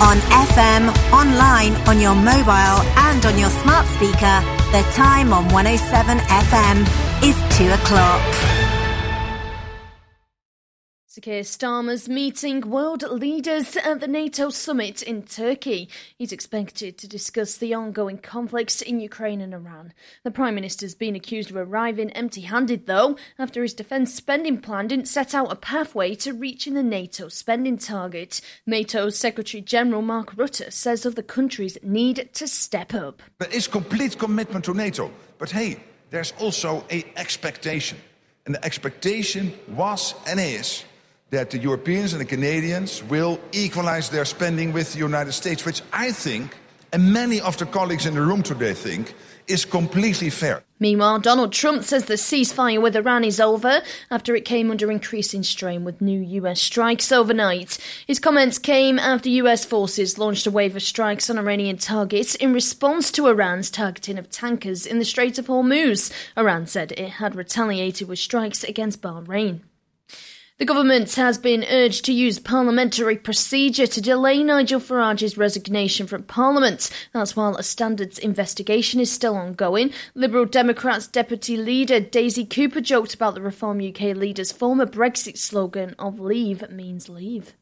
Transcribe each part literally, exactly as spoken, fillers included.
On F M, online, on your mobile and on your smart speaker, the time on one oh seven F M is two o'clock. Sir Keir Starmer's meeting world leaders at the NATO summit in Turkey. He's expected to discuss the ongoing conflicts in Ukraine and Iran. The Prime Minister's been accused of arriving empty-handed, though, after his defence spending plan didn't set out a pathway to reaching the NATO spending target. NATO's Secretary-General Mark Rutte says other countries need to step up. There is complete commitment to NATO, but hey, there's also an expectation. And the expectation was and is that the Europeans and the Canadians will equalize their spending with the United States, which I think, and many of the colleagues in the room today think, is completely fair. Meanwhile, Donald Trump says the ceasefire with Iran is over after it came under increasing strain with new U S strikes overnight. His comments came after U S forces launched a wave of strikes on Iranian targets in response to Iran's targeting of tankers in the Strait of Hormuz. Iran said it had retaliated with strikes against Bahrain. The government has been urged to use parliamentary procedure to delay Nigel Farage's resignation from Parliament. That's while a standards investigation is still ongoing. Liberal Democrats Deputy Leader Daisy Cooper joked about the Reform U K leader's former Brexit slogan of "Leave means leave."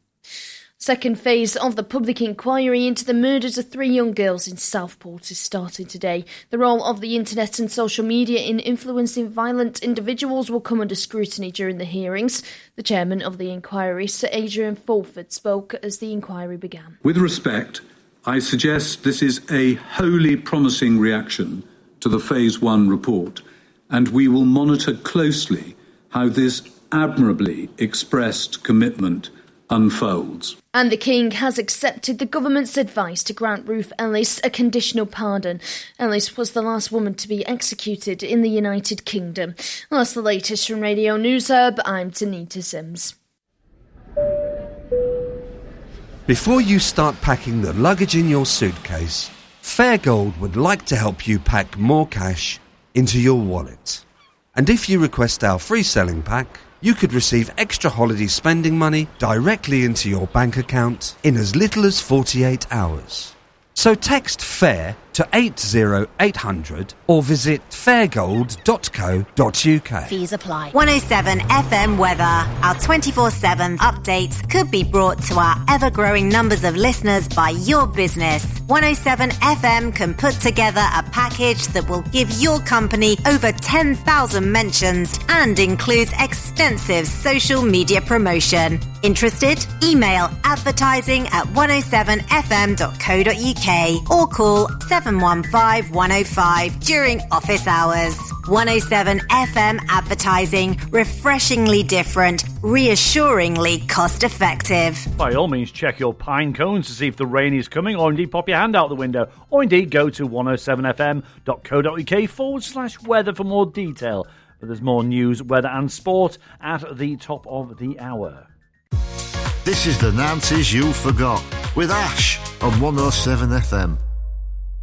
Second phase of the public inquiry into the murders of three young girls in Southport is starting today. The role of the internet and social media in influencing violent individuals will come under scrutiny during the hearings. The chairman of the inquiry, Sir Adrian Fulford, spoke as the inquiry began. With respect, I suggest this is a wholly promising reaction to the Phase one report, and we will monitor closely how this admirably expressed commitment unfolds. And the King has accepted the government's advice to grant Ruth Ellis a conditional pardon. Ellis was the last woman to be executed in the United Kingdom. Well, that's the latest from Radio News Hub. I'm Tanita Sims. Before you start packing the luggage in your suitcase, Fairgold would like to help you pack more cash into your wallet. And if you request our free selling pack, you could receive extra holiday spending money directly into your bank account in as little as forty-eight hours. So text FAIR to eight zero eight hundred or visit fairgold dot co dot uk. Fees apply. one oh seven F M weather. Our twenty-four seven updates could be brought to our ever-growing numbers of listeners by your business. one oh seven F M can put together a package that will give your company over ten thousand mentions and includes extensive social media promotion. Interested? Email advertising at one oh seven f m dot co dot uk or call seven one five one oh five during office hours. one oh seven F M advertising, refreshingly different, reassuringly cost-effective. By all means, check your pine cones to see if the rain is coming, or indeed pop your hand out the window, or indeed go to one oh seven f m dot co dot uk forward slash weather for more detail. But there's more news, weather and sport at the top of the hour. This is the Nancy's You Forgot with Ash on one oh seven F M.